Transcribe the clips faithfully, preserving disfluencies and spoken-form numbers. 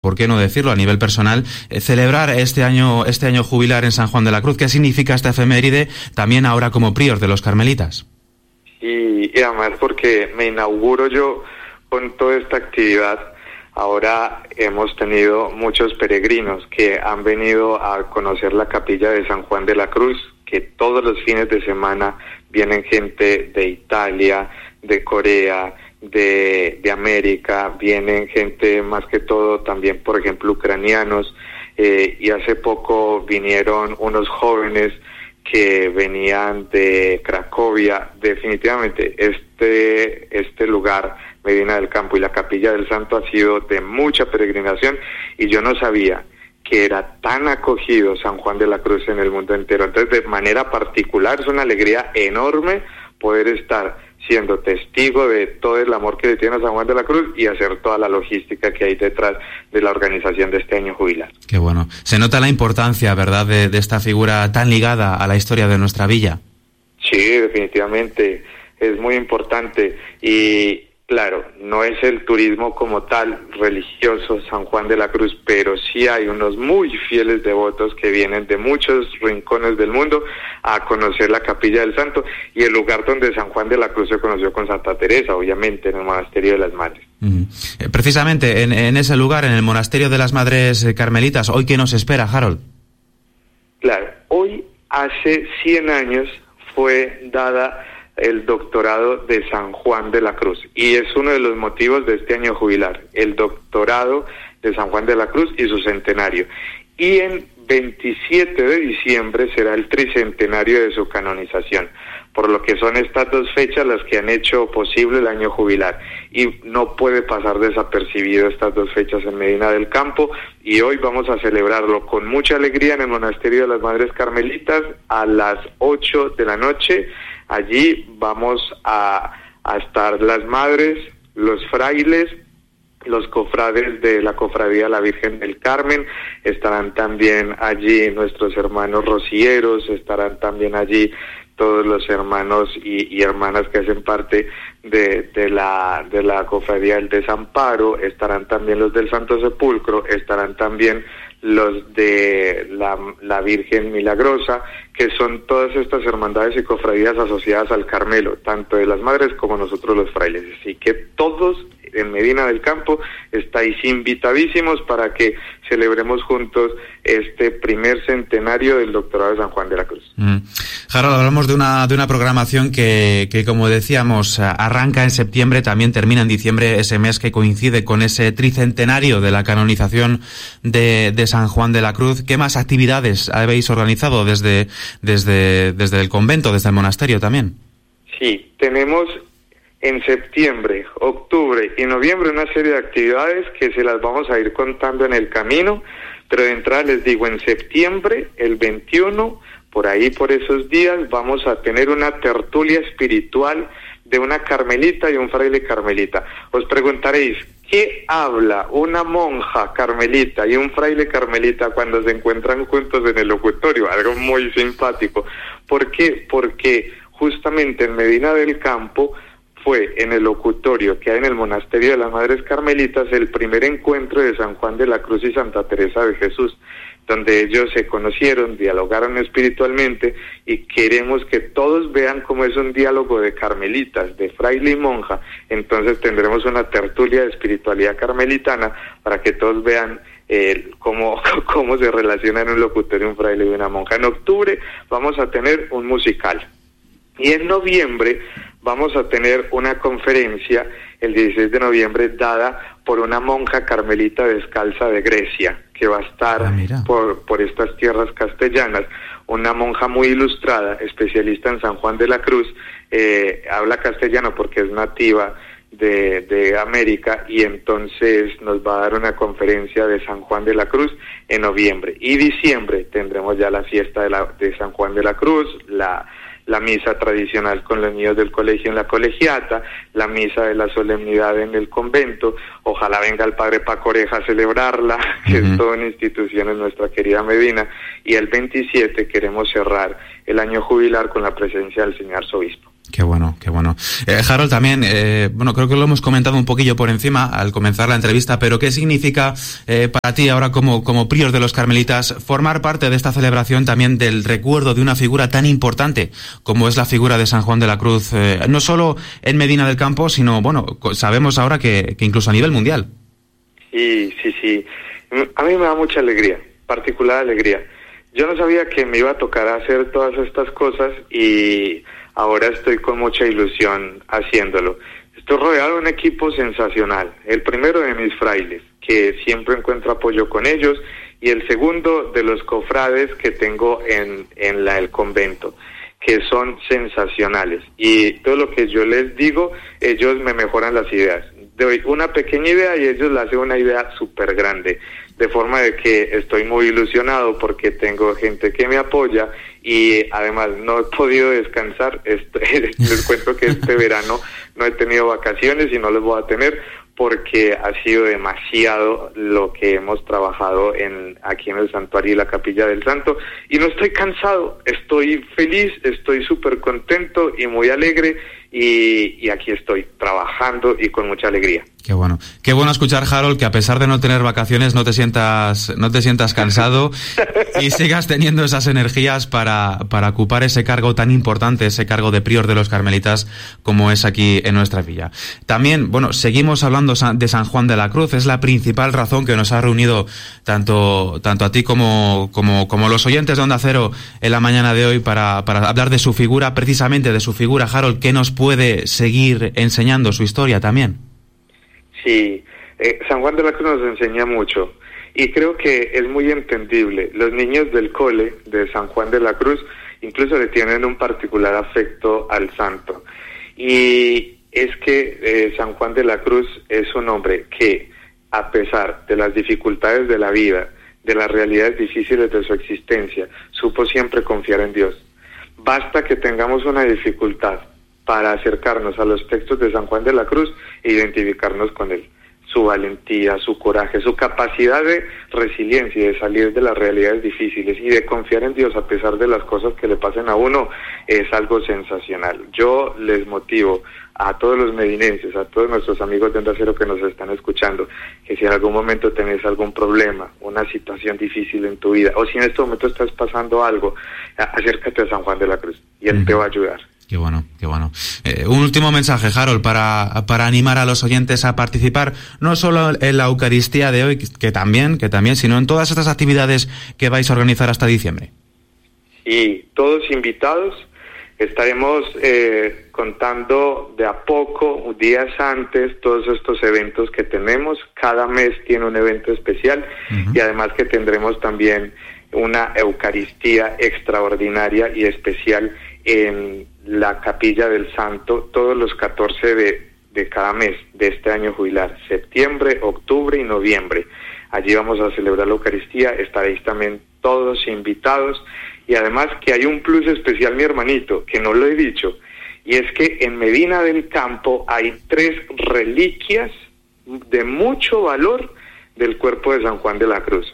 por qué no decirlo, a nivel personal, eh, celebrar este año este año jubilar en San Juan de la Cruz. ¿Qué significa esta efeméride también ahora como prior de los carmelitas? Y, y además porque me inauguro yo con toda esta actividad. Ahora hemos tenido muchos peregrinos que han venido a conocer la capilla de San Juan de la Cruz, que todos los fines de semana vienen gente de Italia, de Corea, de, de América, vienen gente más que todo también, por ejemplo, ucranianos, eh, y hace poco vinieron unos jóvenes que venían de Cracovia. Definitivamente este, este lugar, Medina del Campo y la Capilla del Santo, ha sido de mucha peregrinación, y yo no sabía que era tan acogido San Juan de la Cruz en el mundo entero. Entonces, de manera particular, es una alegría enorme poder estar siendo testigo de todo el amor que le tiene a San Juan de la Cruz y hacer toda la logística que hay detrás de la organización de este año jubilar. Qué bueno. Se nota la importancia, ¿verdad?, de, de esta figura tan ligada a la historia de nuestra villa. Sí, definitivamente es muy importante. Y claro, no es el turismo como tal religioso San Juan de la Cruz, pero sí hay unos muy fieles devotos que vienen de muchos rincones del mundo a conocer la Capilla del Santo y el lugar donde San Juan de la Cruz se conoció con Santa Teresa, obviamente, en el Monasterio de las Madres. Uh-huh. Eh, precisamente en, en ese lugar, en el Monasterio de las Madres Carmelitas, ¿hoy qué nos espera, Harold? Claro, hoy hace cien años fue dada el doctorado de San Juan de la Cruz, y es uno de los motivos de este año jubilar, el doctorado de San Juan de la Cruz y su centenario. Y en veintisiete de diciembre será el tricentenario de su canonización, por lo que son estas dos fechas las que han hecho posible el año jubilar, y no puede pasar desapercibido estas dos fechas en Medina del Campo, y hoy vamos a celebrarlo con mucha alegría en el Monasterio de las Madres Carmelitas a las ocho de la noche. Allí vamos a, a estar las madres, los frailes, los cofrades de la Cofradía de la Virgen del Carmen, estarán también allí nuestros hermanos rocieros, estarán también allí todos los hermanos y, y hermanas que hacen parte de, de la de la Cofradía del Desamparo, estarán también los del Santo Sepulcro, estarán también los de la, la Virgen Milagrosa, que son todas estas hermandades y cofradías asociadas al Carmelo, tanto de las madres como nosotros los frailes. Así que todos en Medina del Campo estáis invitadísimos para que celebremos juntos este primer centenario del doctorado de San Juan de la Cruz. Mm. Harold, hablamos de una de una programación que, que, como decíamos, arranca en septiembre, también termina en diciembre, ese mes que coincide con ese tricentenario de la canonización de, de San Juan de la Cruz. ¿Qué más actividades habéis organizado desde, desde, desde el convento, desde el monasterio también? Sí, tenemos en septiembre, octubre y noviembre una serie de actividades que se las vamos a ir contando en el camino, pero de entrada les digo, en septiembre, el veintiuno, por ahí por esos días, vamos a tener una tertulia espiritual de una carmelita y un fraile carmelita. Os preguntaréis, ¿qué habla una monja carmelita y un fraile carmelita cuando se encuentran juntos en el locutorio? Algo muy simpático. ¿Por qué? Porque justamente en Medina del Campo fue en el locutorio que hay en el Monasterio de las Madres Carmelitas el primer encuentro de San Juan de la Cruz y Santa Teresa de Jesús, donde ellos se conocieron, dialogaron espiritualmente, y queremos que todos vean cómo es un diálogo de carmelitas, de fraile y monja. Entonces tendremos una tertulia de espiritualidad carmelitana para que todos vean eh, cómo, cómo se relacionan un locutorio, un fraile y una monja. En octubre vamos a tener un musical, y en noviembre vamos a tener una conferencia el dieciséis de noviembre dada por una monja carmelita descalza de Grecia, que va a estar ah, por, por estas tierras castellanas, una monja muy ilustrada, especialista en San Juan de la Cruz, eh, habla castellano porque es nativa de, de América, y entonces nos va a dar una conferencia de San Juan de la Cruz en noviembre. Y diciembre tendremos ya la fiesta de, la, de San Juan de la Cruz, la la misa tradicional con los niños del colegio en la colegiata, la misa de la solemnidad en el convento. Ojalá venga el padre Paco Oreja a celebrarla, que uh-huh. es toda una institución en nuestra querida Medina, y el veintisiete queremos cerrar el año jubilar con la presencia del señor arzobispo. Qué bueno, qué bueno. Eh, Harold, también, eh, bueno, creo que lo hemos comentado un poquillo por encima al comenzar la entrevista, pero ¿qué significa eh, para ti ahora como, como prior de los Carmelitas formar parte de esta celebración también del recuerdo de una figura tan importante como es la figura de San Juan de la Cruz, eh, no solo en Medina del Campo, sino, bueno, sabemos ahora que, que incluso a nivel mundial? Sí, sí, sí. A mí me da mucha alegría, particular alegría. Yo no sabía que me iba a tocar hacer todas estas cosas y ahora estoy con mucha ilusión haciéndolo. Estoy rodeado de un equipo sensacional. El primero de mis frailes, que siempre encuentro apoyo con ellos, y el segundo de los cofrades que tengo en, en la, el convento, que son sensacionales. Y todo lo que yo les digo, ellos me mejoran las ideas. Doy una pequeña idea y ellos la hacen una idea súper grande. De forma de que estoy muy ilusionado porque tengo gente que me apoya y además no he podido descansar. Este, les cuento que este verano no he tenido vacaciones y no les voy a tener porque ha sido demasiado lo que hemos trabajado en aquí en el santuario y la capilla del santo. Y no estoy cansado, estoy feliz, estoy súper contento y muy alegre. Y, y aquí estoy trabajando y con mucha alegría. Qué bueno, qué bueno escuchar, Harold, que a pesar de no tener vacaciones no te sientas, no te sientas cansado y sigas teniendo esas energías para, para ocupar ese cargo tan importante, ese cargo de prior de los Carmelitas como es aquí en nuestra villa. También, bueno, seguimos hablando de San Juan de la Cruz, es la principal razón que nos ha reunido tanto, tanto a ti como, como, como los oyentes de Onda Cero en la mañana de hoy para, para hablar de su figura, precisamente de su figura, Harold. ¿Qué nos puede seguir enseñando su historia también? Sí, eh, San Juan de la Cruz nos enseña mucho y creo que es muy entendible. Los niños del cole de San Juan de la Cruz incluso le tienen un particular afecto al santo. Y es que eh, San Juan de la Cruz es un hombre que, a pesar de las dificultades de la vida, de las realidades difíciles de su existencia, supo siempre confiar en Dios. Basta que tengamos una dificultad para acercarnos a los textos de San Juan de la Cruz e identificarnos con él. Su valentía, su coraje, su capacidad de resiliencia y de salir de las realidades difíciles y de confiar en Dios a pesar de las cosas que le pasen a uno es algo sensacional. Yo les motivo a todos los medinenses, a todos nuestros amigos de Onda Cero que nos están escuchando, que si en algún momento tenés algún problema, una situación difícil en tu vida, o si en este momento estás pasando algo, acércate a San Juan de la Cruz y él uh-huh. te va a ayudar. Qué bueno, qué bueno. Eh, un último mensaje, Harold, para, para animar a los oyentes a participar, no solo en la Eucaristía de hoy, que también, que también, sino en todas estas actividades que vais a organizar hasta diciembre. Sí, todos invitados. Estaremos eh, contando de a poco, días antes, todos estos eventos que tenemos. Cada mes tiene un evento especial uh-huh. y además que tendremos también una Eucaristía extraordinaria y especial en la Capilla del Santo todos los catorce de, de cada mes de este año jubilar, septiembre, octubre y noviembre. Allí vamos a celebrar la Eucaristía, estaréis también todos invitados y además que hay un plus especial, mi hermanito, que no lo he dicho, y es que en Medina del Campo hay tres reliquias de mucho valor del cuerpo de San Juan de la Cruz.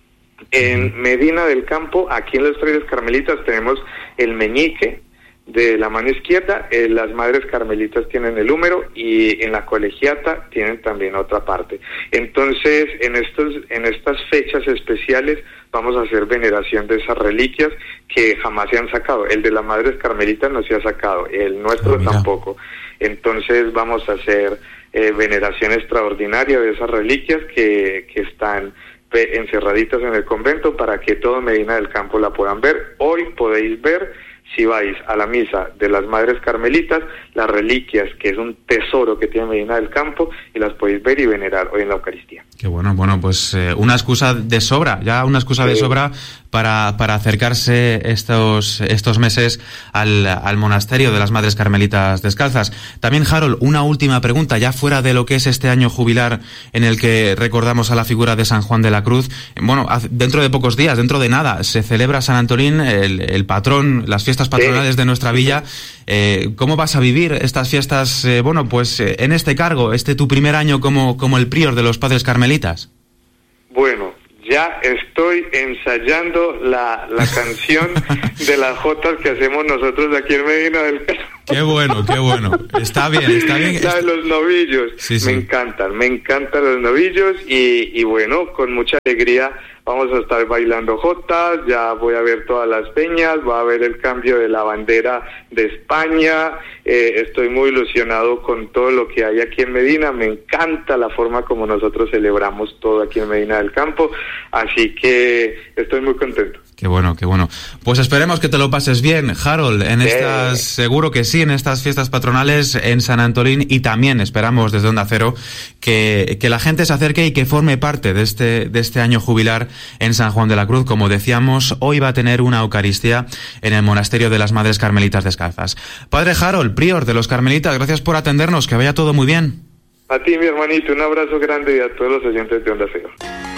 En Medina del Campo, aquí en los Frailes Carmelitas, tenemos el meñique de la mano izquierda, eh, las Madres Carmelitas tienen el húmero y en la colegiata tienen también otra parte. Entonces, en estos, en estas fechas especiales vamos a hacer veneración de esas reliquias que jamás se han sacado. El de las Madres Carmelitas no se ha sacado, el nuestro oh, tampoco. Entonces vamos a hacer eh, veneración extraordinaria de esas reliquias que, que están encerraditas en el convento para que todo Medina del Campo la puedan ver. Hoy podéis ver, si vais a la misa de las Madres Carmelitas, las reliquias, que es un tesoro que tiene Medina del Campo, y las podéis ver y venerar hoy en la Eucaristía. Qué bueno, bueno, pues eh, una excusa de sobra, ya una excusa sí. de sobra para para acercarse estos estos meses al, al monasterio de las Madres Carmelitas Descalzas. También, Harold, una última pregunta, ya fuera de lo que es este año jubilar en el que recordamos a la figura de San Juan de la Cruz. Bueno, dentro de pocos días, dentro de nada, se celebra San Antolín, el, el patrón, las fiestas patronales sí. de nuestra villa. Eh, ¿Cómo vas a vivir estas fiestas, eh, bueno, pues eh, en este cargo, este tu primer año como, como el prior de los Padres Carmelitas? Bueno, ya estoy ensayando la, la canción de las jotas que hacemos nosotros aquí en Medina del Campo. Qué bueno, qué bueno. Está bien, está bien. ¿Sabes? Los novillos, sí, sí. me encantan, me encantan los novillos y, y bueno, con mucha alegría vamos a estar bailando jotas, ya voy a ver todas las peñas, va a ver el cambio de la bandera de España, eh, estoy muy ilusionado con todo lo que hay aquí en Medina, me encanta la forma como nosotros celebramos todo aquí en Medina del Campo, así que estoy muy contento. Qué bueno, qué bueno. Pues esperemos que te lo pases bien, Harold, en estas, seguro que sí, en estas fiestas patronales en San Antolín, y también esperamos desde Onda Cero que, que la gente se acerque y que forme parte de este, de este año jubilar en San Juan de la Cruz. Como decíamos, hoy va a tener una Eucaristía en el Monasterio de las Madres Carmelitas Descalzas. Padre Harold, prior de los Carmelitas, gracias por atendernos, que vaya todo muy bien. A ti, mi hermanito, un abrazo grande y a todos los oyentes de Onda Cero.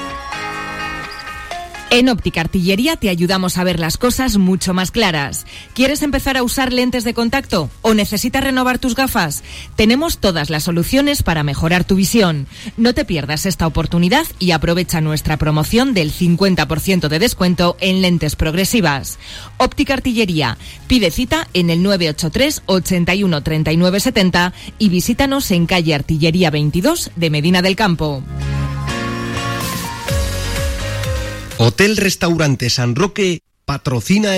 En Óptica Artillería te ayudamos a ver las cosas mucho más claras. ¿Quieres empezar a usar lentes de contacto o necesitas renovar tus gafas? Tenemos todas las soluciones para mejorar tu visión. No te pierdas esta oportunidad y aprovecha nuestra promoción del cincuenta por ciento de descuento en lentes progresivas. Óptica Artillería. Pide cita en el nueve ocho tres, ochenta y uno, treinta y nueve setenta y visítanos en calle Artillería veintidós de Medina del Campo. Hotel Restaurante San Roque patrocina